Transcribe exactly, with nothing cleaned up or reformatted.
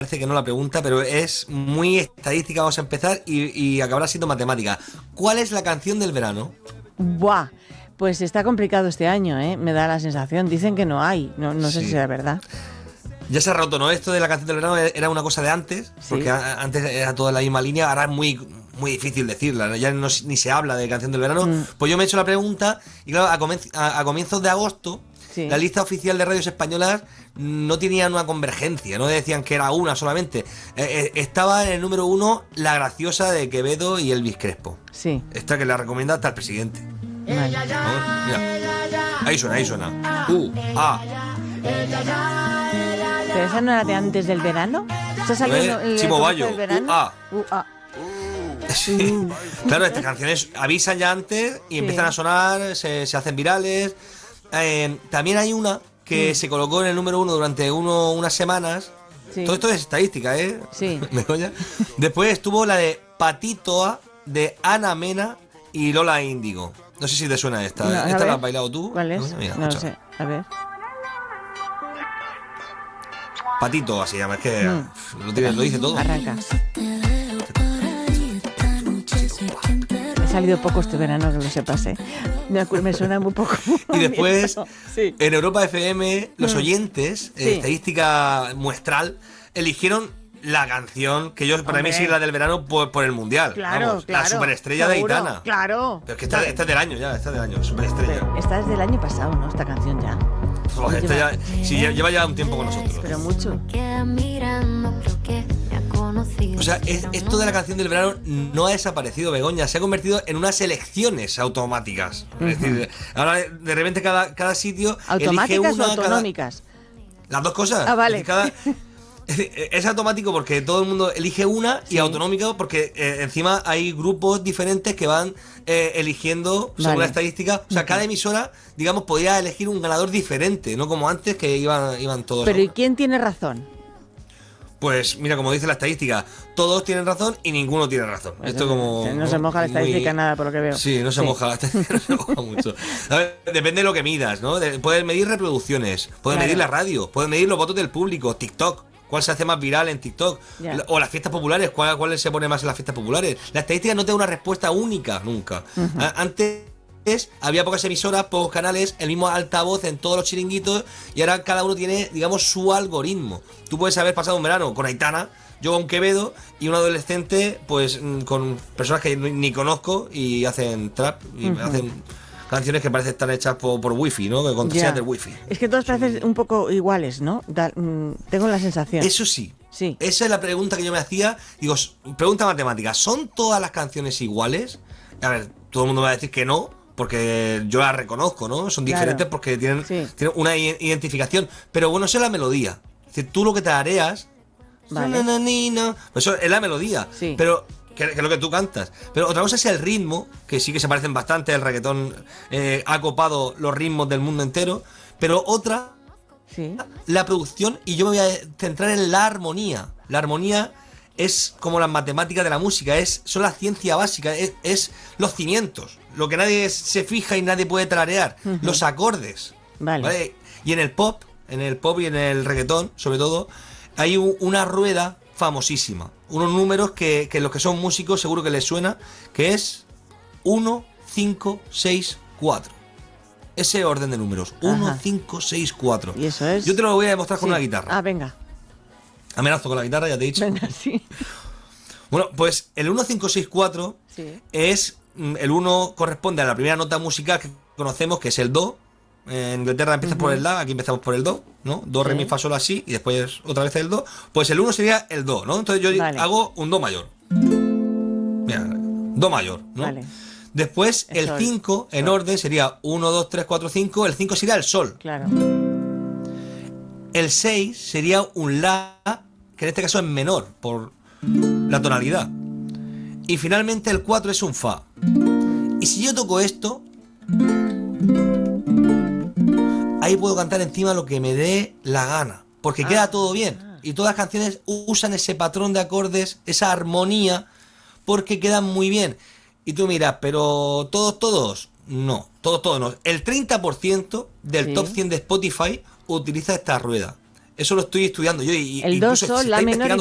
parece que no la pregunta, pero es muy estadística. Vamos a empezar y, y acabará siendo matemática. ¿Cuál es la canción del verano? Buah, pues está complicado este año, ¿eh? Me da la sensación. Dicen que no hay, no, no sé Sí. si será verdad. Ya se ha roto, ¿no? Esto de la canción del verano era una cosa de antes, Sí. porque a- antes era toda la misma línea, ahora es muy, muy difícil decirla, ¿no? Ya no, s- ni se habla de canción del verano. Mm. Pues yo me he hecho la pregunta y claro, a, comenz- a- a comienzos de agosto, Sí. la lista oficial de radios españolas no tenían una convergencia, no decían que era una solamente. Eh, eh, estaba en el número uno La Graciosa de Quevedo y Elvis Crespo. Sí. Esta que la recomienda hasta el presidente. Vale. ¿No? Mira. Ahí suena, ahí suena. U, A. ¿Pero esa no era de antes del verano? ¿Se ha salido Eh, el Chimo el- Bayo, del verano? U A. U A. Sí. Claro, estas canciones avisan ya antes y Sí. empiezan a sonar, se, se hacen virales. Eh, también hay una que Mm. se colocó en el número uno durante uno, unas semanas. Sí. Todo esto es estadística, ¿eh? Sí. ¿Me coña? Después estuvo la de Patitoa de Ana Mena y Lola Índigo. No sé si te suena esta. No, a ¿Esta ver. la has bailado tú? ¿Cuál es? No, Mira, No lo escucha. sé. A ver. Patitoa se llama, es que Mm. lo, tiene- lo dice todo. Arranca. Me ha salido poco este verano, que lo sepas, ¿eh? Me, acu- me suena muy poco. Y después, Sí. en Europa F M, los Mm. oyentes, Sí. eh, estadística muestral, eligieron la canción que yo, para Hombre. mí, sí es la del verano por, por el mundial. Claro, Vamos, claro. La superestrella de seguro, Aitana. Claro. Pero es que esta, esta es del año ya, esta es del año, superestrella. Esta es del año pasado, ¿no? Esta canción ya. Uf, esta lleva- ya, sí, lle- lleva ya un tiempo con nosotros. Pero mucho. Queda mirando, creo que me ha conocido. O sea, es- esto de la canción del verano no ha desaparecido, Begoña. Se ha convertido en unas elecciones automáticas. Es decir, ahora de repente cada, cada sitio elige ¿Automáticas una, o cada- autonómicas? Las dos cosas. Ah, vale. Es decir, cada- es automático porque todo el mundo elige una y Sí. autonómico porque eh, encima hay grupos diferentes que van eh, eligiendo según Vale. la estadística. O sea, cada emisora, digamos, podía elegir un ganador diferente, no como antes que iban, iban todos. Pero a ¿y una. quién tiene razón? Pues mira, como dice la estadística, todos tienen razón y ninguno tiene razón. Esto como... No se moja la muy- estadística nada, por lo que veo. Sí, no se moja la estadística, no se moja mucho. A ver, depende de lo que midas, ¿no? De- puedes medir reproducciones, puedes Claro. medir la radio, puedes medir los votos del público, TikTok. ¿Cuál se hace más viral en TikTok? Ya. O las fiestas populares, ¿cuál, cuál se pone más en las fiestas populares? La estadística no te da una respuesta única, nunca. A- Antes había pocas emisoras, pocos canales, el mismo altavoz en todos los chiringuitos y ahora cada uno tiene, digamos, su algoritmo. Tú puedes haber pasado un verano con Aitana, yo con Quevedo y un adolescente, pues mm, con personas que ni, ni conozco y hacen trap y hacen canciones que parecen estar hechas por, por wifi, ¿no? Con Ya. contraseñas del wifi. Es que todas parecen un poco iguales, ¿no? Da- mm, tengo la sensación. Eso sí. Sí. Esa es la pregunta que yo me hacía. Digo, s- pregunta matemática, ¿son todas las canciones iguales? A ver, todo el mundo me va a decir que no, porque yo las reconozco, ¿no? Son Claro. diferentes porque tienen, Sí. tienen una i- identificación. Pero bueno, eso es la melodía. Es decir, tú lo que te areas... Vale. Eso es la melodía. Sí. Pero... Que, que es lo que tú cantas. Pero otra cosa es el ritmo, que sí que se parecen bastante. El reggaetón eh, ha copado los ritmos del mundo entero. Pero otra Sí. la producción, y yo me voy a centrar en la armonía. La armonía es como las matemáticas de la música, es, son la ciencia básica, es, es los cimientos, lo que nadie se fija y nadie puede tararear, los acordes. Vale. Y en el pop, en el pop y en el reggaetón, sobre todo, hay u- una rueda famosísima, unos números que, que los que son músicos seguro que les suena, que es uno, cinco, seis, cuatro. Ese orden de números. uno, Ajá. cinco, seis, cuatro. Y eso es... Yo te lo voy a demostrar con Sí. una guitarra. Ah, venga. Amenazo con la guitarra, ya te he dicho. Venga, sí. Bueno, pues el uno, cinco, seis, cuatro Sí. es... mm, El uno corresponde a la primera nota musical que conocemos, que es el do. En Inglaterra empieza por el la, aquí empezamos por el do, ¿no? Do, re, Sí. mi, fa, sol, así, y después otra vez el do. Pues el uno sería el do, ¿no? Entonces yo Vale. hago un do mayor. Mira, do mayor, ¿no? Vale. Después El el sol. cinco en Sol. orden sería uno, dos, tres, cuatro, cinco. El cinco sería el sol. Claro. El seis sería un la, que en este caso es menor, por la tonalidad. Y finalmente el cuatro es un fa. Y si yo toco esto, ahí puedo cantar encima lo que me dé la gana, porque queda todo bien. Y todas las canciones usan ese patrón de acordes, esa armonía, porque quedan muy bien. Y tú miras, pero todos, todos, no, todos, todos no. El treinta por ciento del Sí. top cien de Spotify utiliza esta rueda. Eso lo estoy estudiando yo. Y, El do, incluso sol, se la está menor y investigando